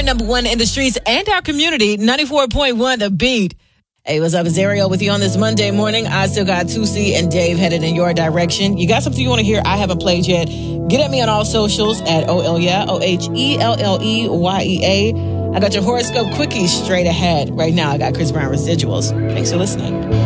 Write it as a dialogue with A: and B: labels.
A: number one in the streets and our community, 94.1 The Beat. Hey, what's up? It's Ariel with you on this Monday morning. I still got 2C and Dave headed in your direction. You got something you want to hear I haven't played yet? Get at me on all socials at OHELLEYA, OHELLEYA. I got your horoscope quickie straight ahead. Right now, I got Chris Brown residuals. Thanks for listening.